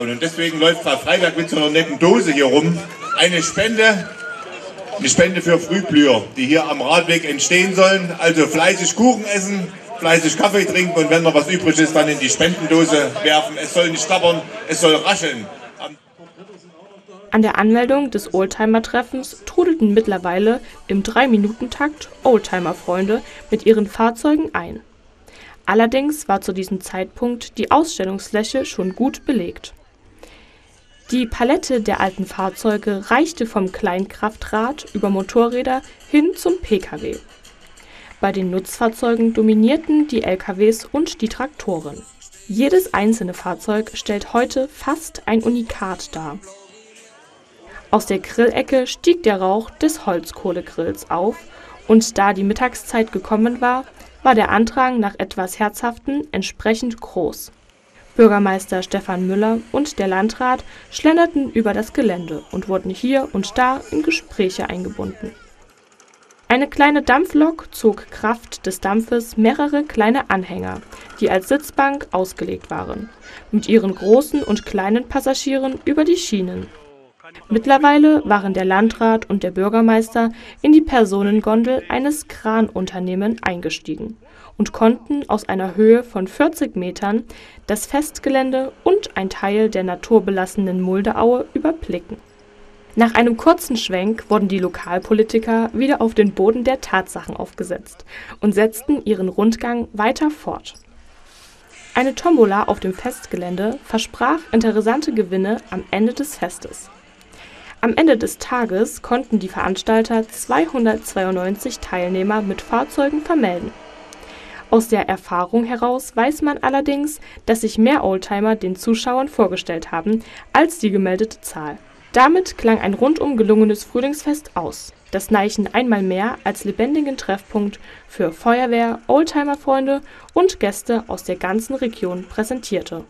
Und deswegen läuft Freitag mit so einer netten Dose hier rum. Eine Spende für Frühblüher, die hier am Radweg entstehen sollen. Also fleißig Kuchen essen, fleißig Kaffee trinken und wenn noch was übrig ist, dann in die Spendendose werfen. Es soll nicht klappern, es soll rascheln. An der Anmeldung des Oldtimer-Treffens trudelten mittlerweile im 3-Minuten-Takt Oldtimer-Freunde mit ihren Fahrzeugen ein. Allerdings war zu diesem Zeitpunkt die Ausstellungsfläche schon gut belegt. Die Palette der alten Fahrzeuge reichte vom Kleinkraftrad über Motorräder hin zum Pkw. Bei den Nutzfahrzeugen dominierten die LKWs und die Traktoren. Jedes einzelne Fahrzeug stellt heute fast ein Unikat dar. Aus der Grillecke stieg der Rauch des Holzkohlegrills auf und da die Mittagszeit gekommen war, war der Andrang nach etwas Herzhaftem entsprechend groß. Bürgermeister Stefan Müller und der Landrat schlenderten über das Gelände und wurden hier und da in Gespräche eingebunden. Eine kleine Dampflok zog Kraft des Dampfes mehrere kleine Anhänger, die als Sitzbank ausgelegt waren, mit ihren großen und kleinen Passagieren über die Schienen. Mittlerweile waren der Landrat und der Bürgermeister in die Personengondel eines Kranunternehmens eingestiegen und konnten aus einer Höhe von 40 Metern das Festgelände und ein Teil der naturbelassenen Muldeaue überblicken. Nach einem kurzen Schwenk wurden die Lokalpolitiker wieder auf den Boden der Tatsachen aufgesetzt und setzten ihren Rundgang weiter fort. Eine Tombola auf dem Festgelände versprach interessante Gewinne am Ende des Festes. Am Ende des Tages konnten die Veranstalter 292 Teilnehmer mit Fahrzeugen vermelden. Aus der Erfahrung heraus weiß man allerdings, dass sich mehr Oldtimer den Zuschauern vorgestellt haben als die gemeldete Zahl. Damit klang ein rundum gelungenes Frühlingsfest aus, das Neichen einmal mehr als lebendigen Treffpunkt für Feuerwehr, Oldtimer-Freunde und Gäste aus der ganzen Region präsentierte.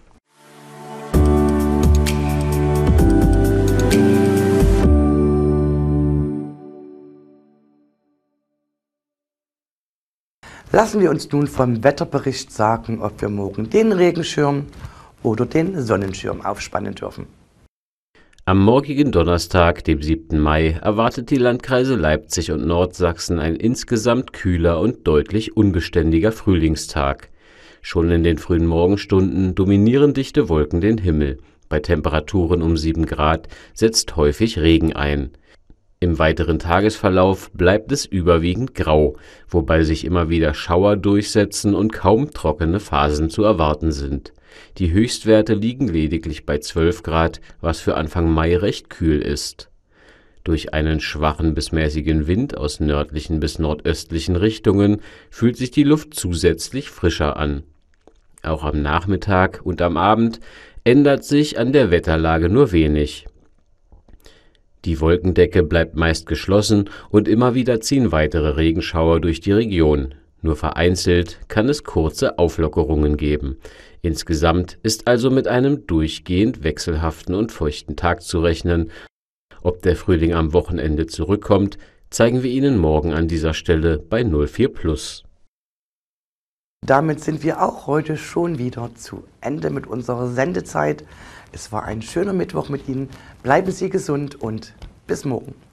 Lassen wir uns nun vom Wetterbericht sagen, ob wir morgen den Regenschirm oder den Sonnenschirm aufspannen dürfen. Am morgigen Donnerstag, dem 7. Mai, erwartet die Landkreise Leipzig und Nordsachsen ein insgesamt kühler und deutlich unbeständiger Frühlingstag. Schon in den frühen Morgenstunden dominieren dichte Wolken den Himmel. Bei Temperaturen um 7 Grad setzt häufig Regen ein. Im weiteren Tagesverlauf bleibt es überwiegend grau, wobei sich immer wieder Schauer durchsetzen und kaum trockene Phasen zu erwarten sind. Die Höchstwerte liegen lediglich bei 12 Grad, was für Anfang Mai recht kühl ist. Durch einen schwachen bis mäßigen Wind aus nördlichen bis nordöstlichen Richtungen fühlt sich die Luft zusätzlich frischer an. Auch am Nachmittag und am Abend ändert sich an der Wetterlage nur wenig. Die Wolkendecke bleibt meist geschlossen und immer wieder ziehen weitere Regenschauer durch die Region. Nur vereinzelt kann es kurze Auflockerungen geben. Insgesamt ist also mit einem durchgehend wechselhaften und feuchten Tag zu rechnen. Ob der Frühling am Wochenende zurückkommt, zeigen wir Ihnen morgen an dieser Stelle bei 04+. Damit sind wir auch heute schon wieder zu Ende mit unserer Sendezeit. Es war ein schöner Mittwoch mit Ihnen. Bleiben Sie gesund und bis morgen.